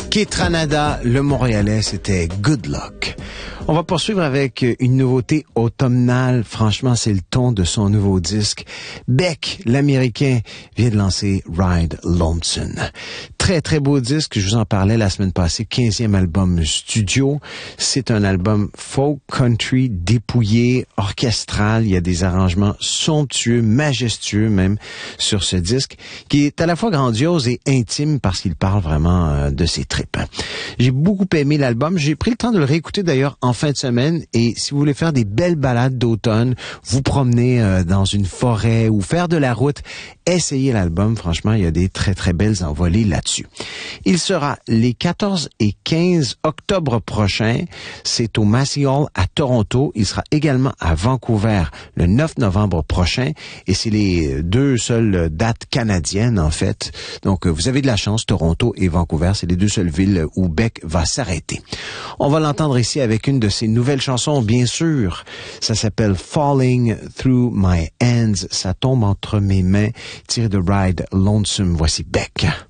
Ketranada, le Montréalais, c'était Good Luck. On va poursuivre avec une nouveauté automnale. Franchement, c'est le ton de son nouveau disque. Beck, l'Américain, vient de lancer Ride Lonesome. Très, très beau disque. Je vous en parlais la semaine passée. 15e album studio. C'est un album folk country dépouillé, orchestral. Il y a des arrangements somptueux, majestueux même sur ce disque, qui est à la fois grandiose et intime parce qu'il parle vraiment de ses tripes. J'ai beaucoup aimé l'album. J'ai pris le temps de le réécouter d'ailleurs en fin de semaine, et si vous voulez faire des belles balades d'automne, vous promener dans une forêt ou faire de la route, essayez l'album. Franchement, il y a des très très belles envolées là-dessus. Il sera les 14 et 15 octobre prochains. C'est au Massey Hall à Toronto. Il sera également à Vancouver le 9 novembre prochain, et c'est les deux seules dates canadiennes en fait. Donc vous avez de la chance, Toronto et Vancouver, c'est les deux seules villes où Beck va s'arrêter. On va l'entendre ici avec une de ses nouvelles chansons, bien sûr. Ça s'appelle Falling Through My Hands. Ça tombe entre mes mains, tiré de Ride Lonesome. Voici Beck.